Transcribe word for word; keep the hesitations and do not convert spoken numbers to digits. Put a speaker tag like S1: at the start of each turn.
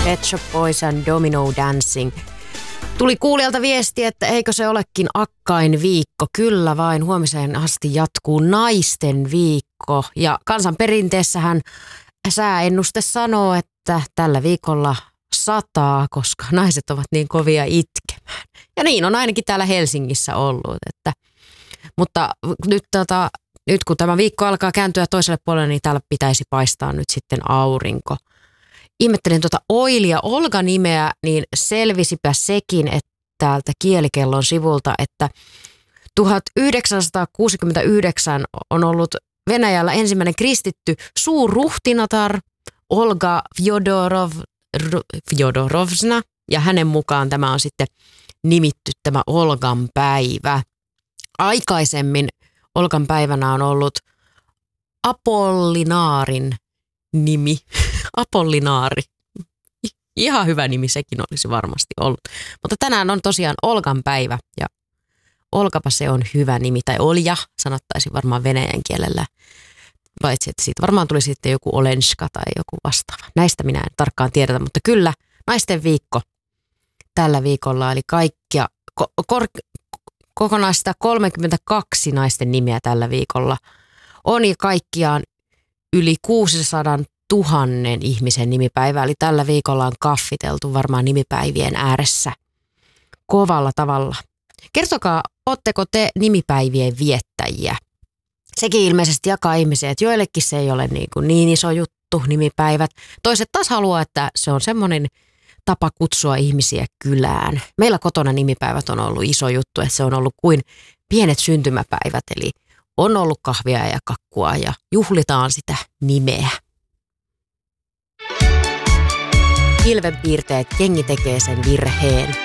S1: Pet Shop Boys and Domino Dancing. Tuli kuulijalta viesti, että eikö se olekin akkain viikko. Kyllä vain, huomiseen asti jatkuu naisten viikko. Ja kansanperinteessähän sääennuste sanoo, että tällä viikolla sataa, koska naiset ovat niin kovia itkemään. Ja niin on ainakin täällä Helsingissä ollut. Että, mutta nyt, tota, nyt kun tämä viikko alkaa kääntyä toiselle puolelle, niin täällä pitäisi paistaa nyt sitten aurinko. Ihmettelin tuota Oili ja Olga-nimeä, niin selvisipä sekin, että täältä kielikellon sivulta, että tuhatyhdeksänsataakuusikymmentäyhdeksän on ollut Venäjällä ensimmäinen kristitty suurruhtinatar Olga Fjodorov, Fjodorovsna, ja hänen mukaan tämä on sitten nimitty tämä Olgan päivä. Aikaisemmin Olgan päivänä on ollut Apollinaarin nimi. Apollinaari. Ihan hyvä nimi sekin olisi varmasti ollut. Mutta tänään on tosiaan Olgan päivä ja Olkapa se on hyvä nimi. Tai Olja sanottaisiin varmaan venäjän kielellä. Paitsi että siitä varmaan tuli sitten joku Olenska tai joku vastaava. Näistä minä en tarkkaan tiedetä, mutta kyllä naisten viikko tällä viikolla. Eli kaikkia, ko, kor, kokonaista kolmekymmentäkaksi naisten nimeä tällä viikolla. On ja kaikkiaan yli kuusisataa tuhannen ihmisen nimipäivä, eli tällä viikolla on kaffiteltu varmaan nimipäivien ääressä kovalla tavalla. Kertokaa, ootteko te nimipäivien viettäjiä? Sekin ilmeisesti jakaa ihmisiä, että joillekin se ei ole niin, kuin niin iso juttu, nimipäivät. Toiset taas haluaa, että se on semmoinen tapa kutsua ihmisiä kylään. Meillä kotona nimipäivät on ollut iso juttu, että se on ollut kuin pienet syntymäpäivät, eli on ollut kahvia ja kakkua ja juhlitaan sitä nimeä. Ilvenpiirteet, jengi tekee sen virheen.